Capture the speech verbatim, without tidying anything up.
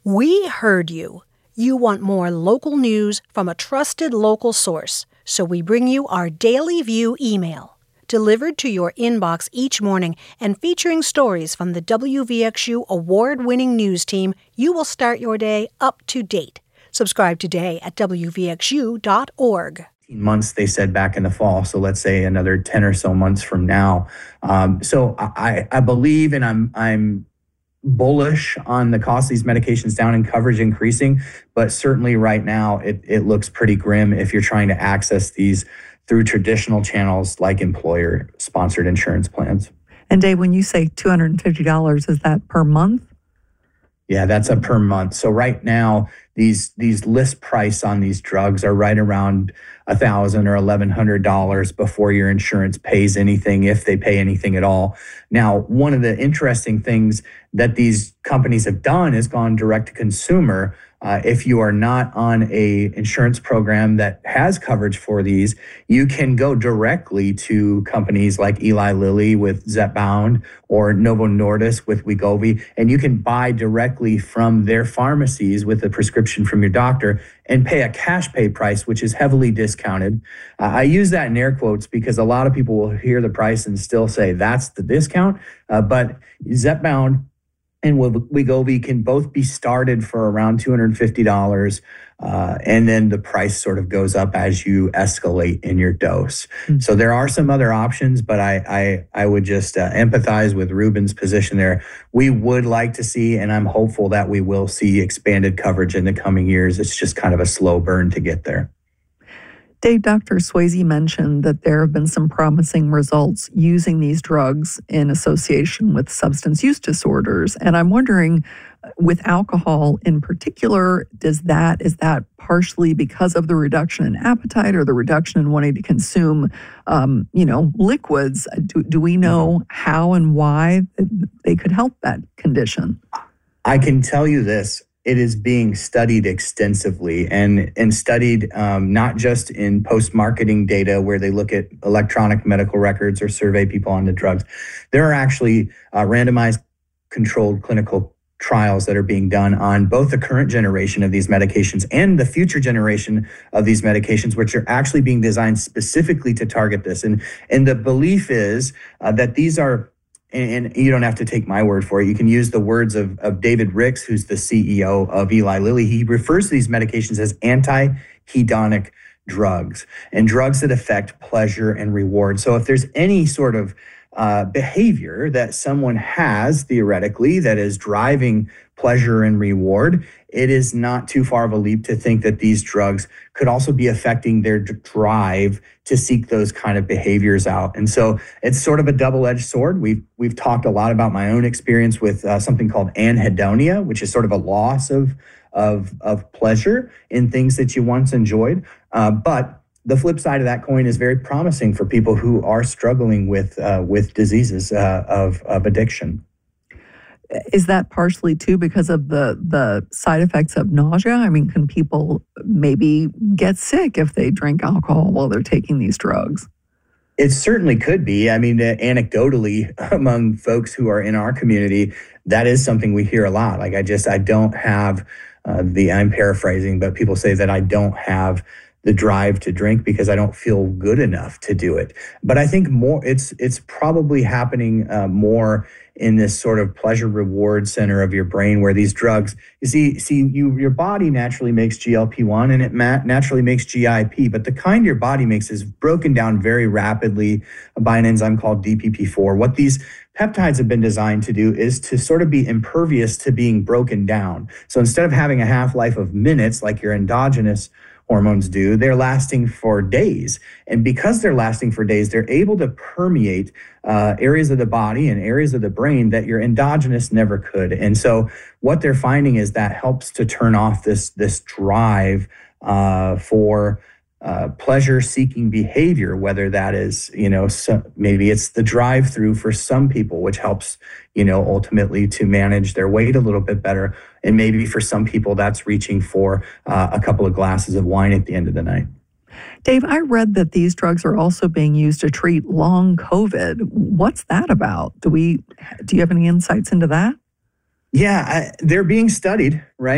We heard you. You want more local news from a trusted local source, so we bring you our Daily View email, delivered to your inbox each morning and featuring stories from the W V X U award-winning news team. You will start your day up to date. Subscribe today at W V X U dot org. Months, they said, back in the fall. So let's say another ten or so months from now. Um, so I, I believe, and I'm I'm bullish on the cost of these medications down and coverage increasing, but certainly right now it, it looks pretty grim if you're trying to access these through traditional channels like employer-sponsored insurance plans. And Dave, when you say two hundred fifty dollars, is that per month? Yeah, that's a per month. So right now, these these list price on these drugs are right around a thousand or eleven hundred dollars before your insurance pays anything, if they pay anything at all. Now, one of the interesting things that these companies have done is gone direct to consumer. Uh, if you are not on a insurance program that has coverage for these, you can go directly to companies like Eli Lilly with Zepbound or Novo Nordisk with Wegovy, and you can buy directly from their pharmacies with a prescription from your doctor and pay a cash pay price, which is heavily discounted. Uh, I use that in air quotes because a lot of people will hear the price and still say that's the discount, uh, but Zepbound and Wegovy can both be started for around two hundred fifty dollars, uh, and then the price sort of goes up as you escalate in your dose. Mm-hmm. So there are some other options, but I I, I would just uh, empathize with Ruben's position there. We would like to see, and I'm hopeful that we will see, expanded coverage in the coming years. It's just kind of a slow burn to get there. Dave, Doctor Swayze mentioned that there have been some promising results using these drugs in association with substance use disorders. And I'm wondering, with alcohol in particular, does that is that partially because of the reduction in appetite or the reduction in wanting to consume, um, you know, liquids? Do, do we know how and why they could help that condition? I can tell you this. It is being studied extensively and, and studied um, not just in post-marketing data where they look at electronic medical records or survey people on the drugs. There are actually uh, randomized controlled clinical trials that are being done on both the current generation of these medications and the future generation of these medications, which are actually being designed specifically to target this. And, and the belief is uh, that these are And you don't have to take my word for it. You can use the words of, of David Ricks, who's the C E O of Eli Lilly. He refers to these medications as anti-hedonic drugs and drugs that affect pleasure and reward. So if there's any sort of uh, behavior that someone has, theoretically, that is driving pleasure and reward, it is not too far of a leap to think that these drugs could also be affecting their drive to seek those kind of behaviors out. And so it's sort of a double-edged sword. We've we've talked a lot about my own experience with uh, something called anhedonia, which is sort of a loss of of of pleasure in things that you once enjoyed. Uh, but the flip side of that coin is very promising for people who are struggling with uh, with diseases uh, of of addiction. Is that partially, too, because of the, the side effects of nausea? I mean, can people maybe get sick if they drink alcohol while they're taking these drugs? It certainly could be. I mean, uh, anecdotally, among folks who are in our community, that is something we hear a lot. Like, I just, I don't have uh, the, I'm paraphrasing, but people say that I don't have the drive to drink because I don't feel good enough to do it. But I think more, it's it's probably happening uh, more in this sort of pleasure reward center of your brain where these drugs, you see, see you your body naturally makes G L P one and it ma- naturally makes G I P, but the kind your body makes is broken down very rapidly by an enzyme called D P P four. What these peptides have been designed to do is to sort of be impervious to being broken down. So instead of having a half-life of minutes like your endogenous hormones do, they're lasting for days. And because they're lasting for days, they're able to permeate uh, areas of the body and areas of the brain that your endogenous never could. And so what they're finding is that helps to turn off this, this drive uh, for uh, pleasure-seeking behavior, whether that is, you know, so maybe it's the drive-through for some people, which helps, you know, ultimately to manage their weight a little bit better. And maybe for some people, that's reaching for uh, a couple of glasses of wine at the end of the night. Dave, I read that these drugs are also being used to treat long COVID. What's that about? Do we? Do you have any insights into that? Yeah, I, they're being studied, right?